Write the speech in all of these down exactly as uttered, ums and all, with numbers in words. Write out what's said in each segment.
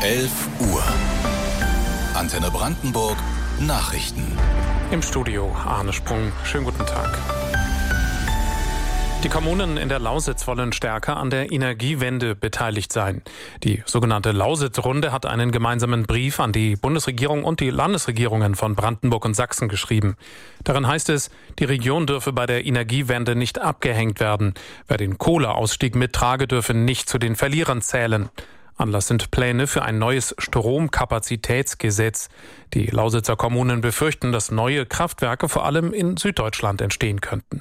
elf Uhr. Antenne Brandenburg Nachrichten. Im Studio Arne Sprung. Schönen guten Tag. Die Kommunen in der Lausitz wollen stärker an der Energiewende beteiligt sein. Die sogenannte Lausitz-Runde hat einen gemeinsamen Brief an die Bundesregierung und die Landesregierungen von Brandenburg und Sachsen geschrieben. Darin heißt es, die Region dürfe bei der Energiewende nicht abgehängt werden. Wer den Kohleausstieg mittrage, dürfe nicht zu den Verlierern zählen. Anlass sind Pläne für ein neues Stromkapazitätsgesetz. Die Lausitzer Kommunen befürchten, dass neue Kraftwerke vor allem in Süddeutschland entstehen könnten.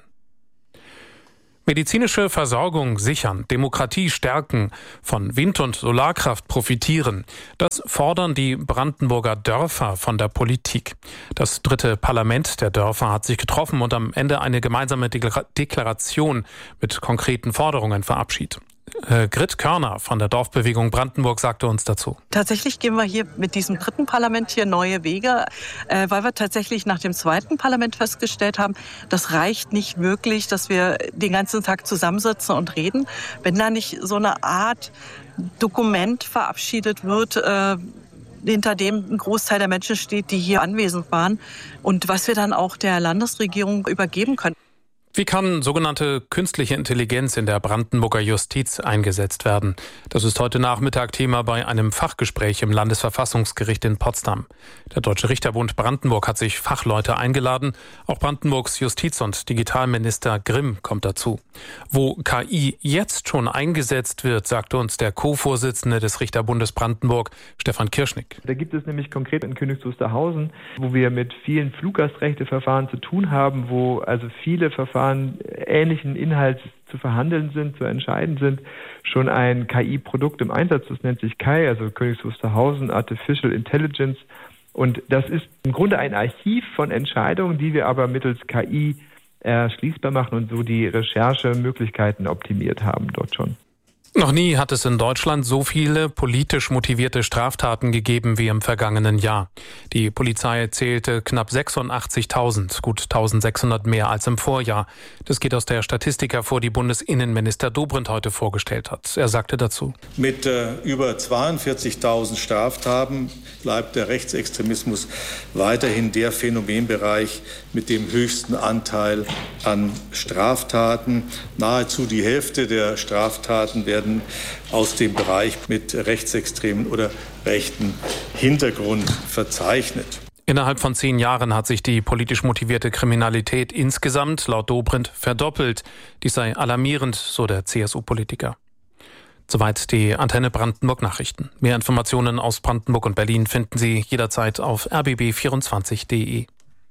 Medizinische Versorgung sichern, Demokratie stärken, von Wind- und Solarkraft profitieren. Das fordern die Brandenburger Dörfer von der Politik. Das dritte Parlament der Dörfer hat sich getroffen und am Ende eine gemeinsame Deklaration mit konkreten Forderungen verabschiedet. Äh, Grit Körner von der Dorfbewegung Brandenburg sagte uns dazu. Tatsächlich gehen wir hier mit diesem dritten Parlament hier neue Wege, äh, weil wir tatsächlich nach dem zweiten Parlament festgestellt haben, das reicht nicht wirklich, dass wir den ganzen Tag zusammensitzen und reden. Wenn da nicht so eine Art Dokument verabschiedet wird, äh, hinter dem ein Großteil der Menschen steht, die hier anwesend waren und was wir dann auch der Landesregierung übergeben können. Wie kann sogenannte künstliche Intelligenz in der Brandenburger Justiz eingesetzt werden? Das ist heute Nachmittag Thema bei einem Fachgespräch im Landesverfassungsgericht in Potsdam. Der Deutsche Richterbund Brandenburg hat sich Fachleute eingeladen. Auch Brandenburgs Justiz- und Digitalminister Grimm kommt dazu. Wo K I jetzt schon eingesetzt wird, sagte uns der Co-Vorsitzende des Richterbundes Brandenburg, Stefan Kirschnick. Da gibt es nämlich konkret in Königs Wusterhausen, wo wir mit vielen Fluggastrechteverfahren zu tun haben, wo also viele Verfahren ähnlichen Inhalts zu verhandeln sind, zu entscheiden sind, schon ein K I-Produkt im Einsatz. Das nennt sich K I, also Königs Wusterhausen Artificial Intelligence. Und das ist im Grunde ein Archiv von Entscheidungen, die wir aber mittels K I erschließbar machen und so die Recherchemöglichkeiten optimiert haben dort schon. Noch nie hat es in Deutschland so viele politisch motivierte Straftaten gegeben wie im vergangenen Jahr. Die Polizei zählte knapp sechsundachtzigtausend, gut eintausendsechshundert mehr als im Vorjahr. Das geht aus der Statistik hervor, die Bundesinnenminister Dobrindt heute vorgestellt hat. Er sagte dazu: Mit äh, über zweiundvierzigtausend Straftaten bleibt der Rechtsextremismus weiterhin der Phänomenbereich mit dem höchsten Anteil an Straftaten. Nahezu die Hälfte der Straftaten werden aus dem Bereich mit rechtsextremen oder rechten Hintergrund verzeichnet. Innerhalb von zehn Jahren hat sich die politisch motivierte Kriminalität insgesamt laut Dobrindt verdoppelt. Dies sei alarmierend, so der C S U-Politiker. Soweit die Antenne Brandenburg Nachrichten. Mehr Informationen aus Brandenburg und Berlin finden Sie jederzeit auf r b b vierundzwanzig punkt d e.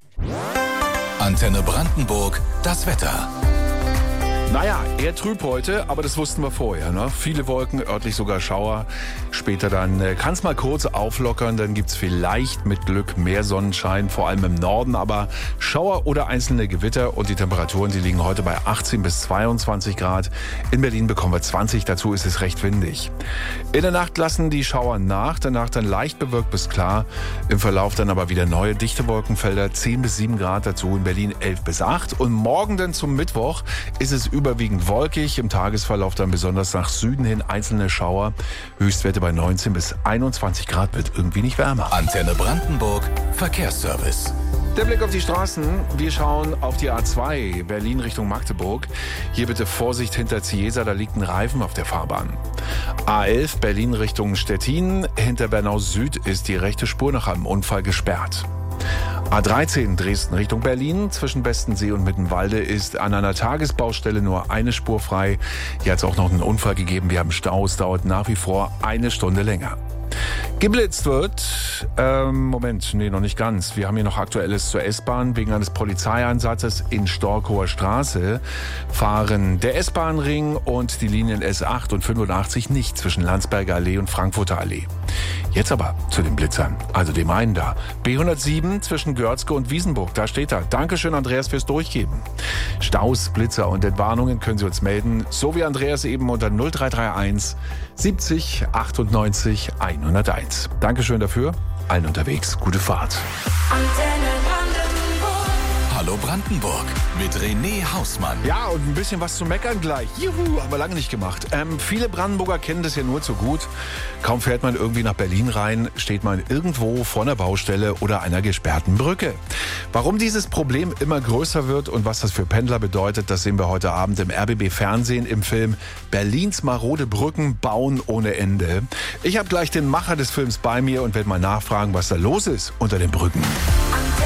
Antenne Brandenburg, das Wetter. Naja, eher trüb heute, aber das wussten wir vorher. Ne? Viele Wolken, örtlich sogar Schauer. Später dann äh, kann es mal kurz auflockern, dann gibt's vielleicht mit Glück mehr Sonnenschein, vor allem im Norden, aber Schauer oder einzelne Gewitter und die Temperaturen, die liegen heute bei achtzehn bis zweiundzwanzig Grad. In Berlin bekommen wir zwanzig, dazu ist es recht windig. In der Nacht lassen die Schauer nach, danach dann leicht bewölkt bis klar. Im Verlauf dann aber wieder neue dichte Wolkenfelder, zehn bis sieben Grad, dazu in Berlin elf bis acht. Und morgen dann zum Mittwoch ist es überwiegend wolkig, im Tagesverlauf dann besonders nach Süden hin einzelne Schauer. Höchstwerte bei neunzehn bis einundzwanzig Grad, wird irgendwie nicht wärmer. Antenne Brandenburg Verkehrsservice. Der Blick auf die Straßen. Wir schauen auf die A zwei, Berlin Richtung Magdeburg. Hier bitte Vorsicht hinter Ziesa, da liegt ein Reifen auf der Fahrbahn. A elf, Berlin Richtung Stettin. Hinter Bernau Süd ist die rechte Spur nach einem Unfall gesperrt. A dreizehn, Dresden Richtung Berlin. Zwischen Bestensee und Mittenwalde ist an einer Tagesbaustelle nur eine Spur frei. Hier hat es auch noch einen Unfall gegeben. Wir haben Staus, dauert nach wie vor eine Stunde länger. Geblitzt wird, ähm, Moment, nee, noch nicht ganz. Wir haben hier noch Aktuelles zur S-Bahn. Wegen eines Polizeieinsatzes in Storkower Straße fahren der S-Bahn-Ring und die Linien S acht und fünfundachtzig nicht zwischen Landsberger Allee und Frankfurter Allee. Jetzt aber zu den Blitzern, also dem einen da. B hundertsieben zwischen Görzke und Wiesenburg, da steht er. Dankeschön, Andreas, fürs Durchgeben. Staus, Blitzer und Entwarnungen können Sie uns melden, so wie Andreas eben unter null drei drei eins siebzig achtundneunzig hunderteins. Dankeschön dafür, allen unterwegs, gute Fahrt. Hallo Brandenburg mit René Hausmann. Ja, und ein bisschen was zu meckern gleich. Juhu, haben wir lange nicht gemacht. Ähm, viele Brandenburger kennen das ja nur zu gut. Kaum fährt man irgendwie nach Berlin rein, steht man irgendwo vor einer Baustelle oder einer gesperrten Brücke. Warum dieses Problem immer größer wird und was das für Pendler bedeutet, das sehen wir heute Abend im R B B Fernsehen im Film Berlins marode Brücken bauen ohne Ende. Ich habe gleich den Macher des Films bei mir und werde mal nachfragen, was da los ist unter den Brücken.